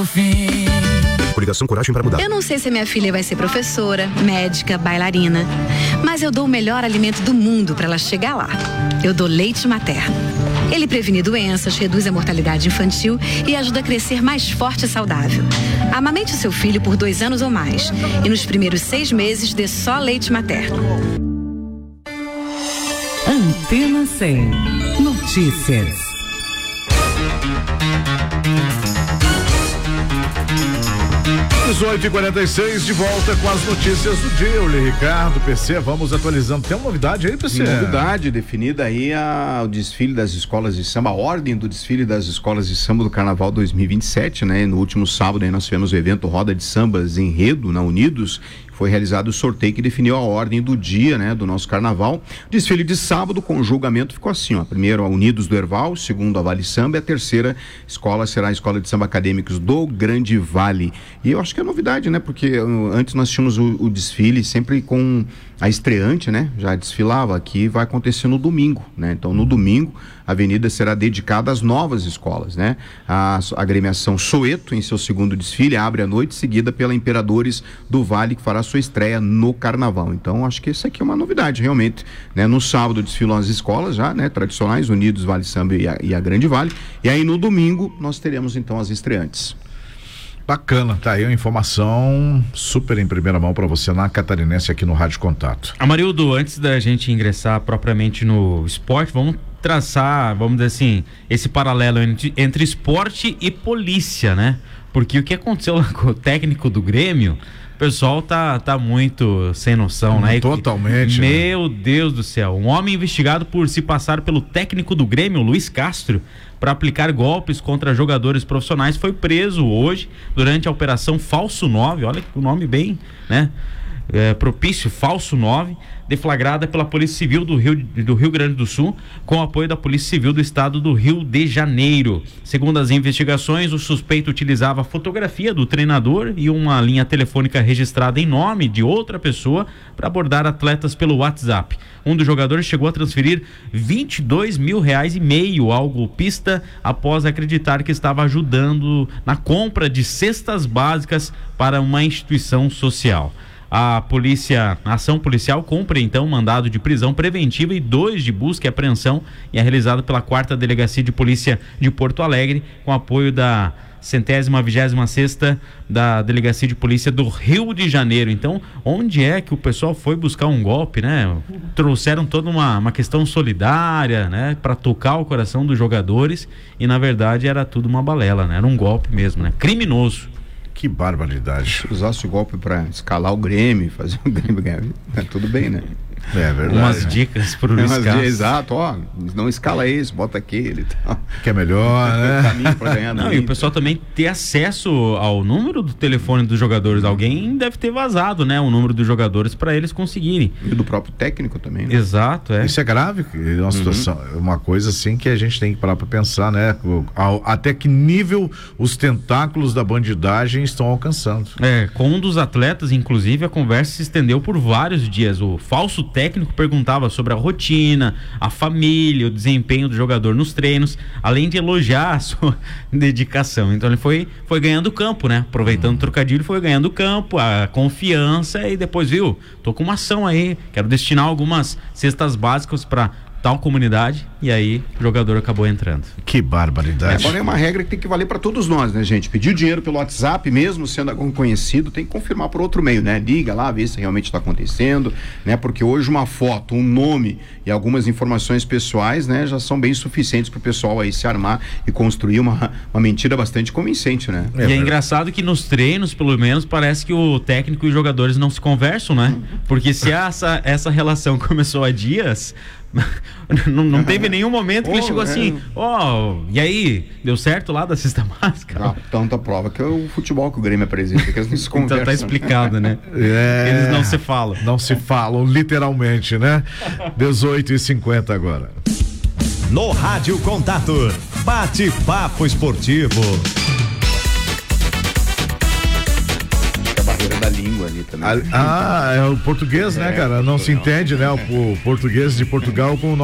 o fim. Coligação Coragem para Mudar. Eu não sei se a minha filha vai ser professora, médica, bailarina, mas eu dou o melhor alimento do mundo para ela chegar lá. Eu dou leite materno. Ele previne doenças, reduz a mortalidade infantil e ajuda a crescer mais forte e saudável. Amamente o seu filho por 2 anos ou mais. E nos primeiros 6 meses dê só leite materno. Antena 100. Notícias. Às 8h46, de volta com as notícias do dia. Olha, Ricardo, PC, vamos atualizando. Tem uma novidade aí, PC? Novidade definida aí o desfile das escolas de samba, a ordem do desfile das escolas de samba do Carnaval 2027, né? No último sábado aí nós tivemos o evento Roda de Sambas Enredo na Unidos. Foi realizado o sorteio que definiu a ordem do dia, né, do nosso carnaval. Desfile de sábado com o julgamento ficou assim, ó. Primeiro a Unidos do Herval, segundo a Vale Samba e a terceira escola será a Escola de Samba Acadêmicos do Grande Vale. E eu acho que é novidade, né, porque antes nós tínhamos o desfile sempre com a estreante, né, já desfilava. Aqui vai acontecer no domingo, né, então no domingo a avenida será dedicada às novas escolas, né. A agremiação Soeto, em seu segundo desfile, abre a noite, seguida pela Imperadores do Vale, que fará sua estreia no Carnaval. Então acho que isso aqui é uma novidade realmente, né? No sábado desfilam as escolas já, né, tradicionais, Unidos, Vale Samba e a Grande Vale, e aí no domingo nós teremos então as estreantes. Bacana, tá aí uma informação super em primeira mão para você na Catarinense aqui no Rádio Contato. Amarildo, antes da gente ingressar propriamente no esporte, vamos traçar, vamos dizer assim, esse paralelo entre esporte e polícia, né? Porque o que aconteceu lá com o técnico do Grêmio, o pessoal tá muito sem noção, né? Totalmente. Meu Deus do céu. Um homem investigado por se passar pelo técnico do Grêmio, Luiz Castro, para aplicar golpes contra jogadores profissionais, foi preso hoje durante a Operação Falso 9. Olha que o nome bem, né? Propício, Falso 9, deflagrada pela Polícia Civil do Rio Grande do Sul, com apoio da Polícia Civil do Estado do Rio de Janeiro. Segundo as investigações, o suspeito utilizava a fotografia do treinador e uma linha telefônica registrada em nome de outra pessoa para abordar atletas pelo WhatsApp. Um dos jogadores chegou a transferir R$22 mil e meio ao golpista após acreditar que estava ajudando na compra de cestas básicas para uma instituição social. A ação policial cumpre então mandado de prisão preventiva e 2 de busca e apreensão, e é realizado pela 4ª Delegacia de Polícia de Porto Alegre, com apoio da 126ª da Delegacia de Polícia do Rio de Janeiro. Então, onde é que o pessoal foi buscar um golpe, né? Trouxeram toda uma questão solidária, né? Para tocar o coração dos jogadores, e na verdade era tudo uma balela, né? Era um golpe mesmo, né? Criminoso. Que barbaridade. Se usasse o golpe para escalar o Grêmio, fazer o Grêmio ganhar, tudo bem, né? É verdade. Umas dicas pro Luiz Castro. Exato, ó, não escala esse, bota aquele e tal. Que é melhor, né? Caminho pra ganhar. Não, e o pessoal também ter acesso ao número do telefone dos jogadores. Alguém deve ter vazado, né? O número dos jogadores para eles conseguirem. E do próprio técnico também, né? Exato, é. Isso é grave, é uma situação, uma coisa assim que a gente tem que parar pra pensar, né? Até que nível os tentáculos da bandidagem estão alcançando. Com um dos atletas, inclusive, a conversa se estendeu por vários dias. O falso técnico perguntava sobre a rotina, a família, o desempenho do jogador nos treinos, além de elogiar a sua dedicação. Então ele foi ganhando campo, né? Aproveitando o trocadilho, foi ganhando campo, a confiança, e depois, viu, tô com uma ação aí, quero destinar algumas cestas básicas para tal comunidade, e aí o jogador acabou entrando. Que barbaridade. Agora é uma regra que tem que valer para todos nós, né, gente? Pedir dinheiro pelo WhatsApp, mesmo sendo algum conhecido, tem que confirmar por outro meio, né? Liga lá, vê se realmente está acontecendo, né? Porque hoje uma foto, um nome e algumas informações pessoais, né, já são bem suficientes para o pessoal aí se armar e construir uma mentira bastante convincente, né? E é engraçado que nos treinos, pelo menos, parece que o técnico e os jogadores não se conversam, né? Porque se essa relação começou há dias, não teve nenhum momento que ele chegou assim, e aí, deu certo lá da cesta básica? Tanta prova que é o futebol que o Grêmio apresenta, que eles não se conversam. Então tá explicado, né? Eles não se falam. Não se falam, literalmente, né? 18h50 agora. No Rádio Contato, bate-papo esportivo. Da língua ali também. É o português, né, cara? Não se entende, né? O português de Portugal com o